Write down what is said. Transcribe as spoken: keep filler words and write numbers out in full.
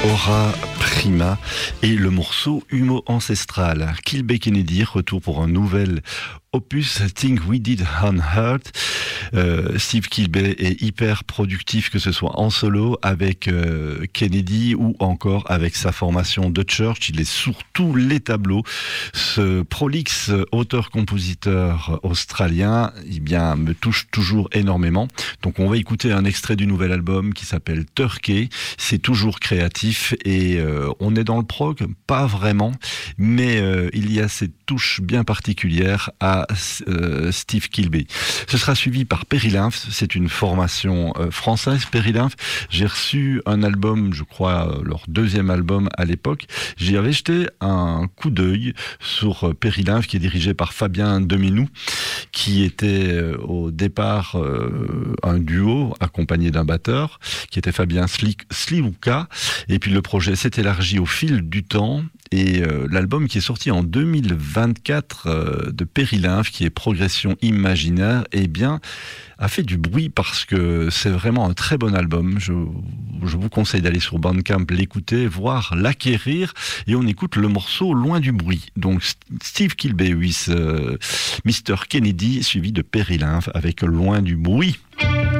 Aura Prima et le morceau Humo Ancestral. Kilbey Kennedy, retour pour un nouvel opus Thing We Did on Earth. Euh, Steve Kilbey est hyper productif, que ce soit en solo avec euh, Kennedy ou encore avec sa formation The Church. Il est sur tous les tableaux. Ce prolixe auteur-compositeur australien, eh bien, me touche toujours énormément. Donc on va écouter un extrait du nouvel album qui s'appelle Turkey. C'est toujours créatif et euh, on est dans le prog, pas vraiment, mais euh, il y a cette touche bien particulière à euh, Steve Kilbey. Ce sera suivi par Périlymphe, c'est une formation euh, française, Périlymphe. J'ai reçu un album, je crois, euh, leur deuxième album à l'époque. J'y avais jeté un coup d'œil sur euh, Périlymphe, qui est dirigé par Fabien Deminou, qui était euh, au départ euh, un duo accompagné d'un batteur, qui était Fabien Sliouka. Et puis le projet s'est élargi au fil du temps. Et euh, l'album qui est sorti en deux mille vingt-quatre euh, de Périlymphe, qui est Progression Imaginaire, eh bien, a fait du bruit parce que c'est vraiment un très bon album. Je, je vous conseille d'aller sur Bandcamp, l'écouter, voire l'acquérir. Et on écoute le morceau Loin du bruit. Donc Steve Kilbey, oui, euh, mister Kennedy, suivi de Périlymphe avec Loin du bruit.